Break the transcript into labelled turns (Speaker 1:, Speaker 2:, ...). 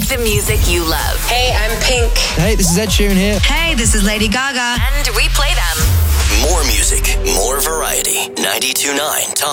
Speaker 1: the music you love.
Speaker 2: Hey, I'm Pink.
Speaker 3: Hey, this is Ed Sheeran here.
Speaker 4: Hey, this is Lady Gaga.
Speaker 1: And we play them.
Speaker 5: More music, more variety. 92.9 Tom.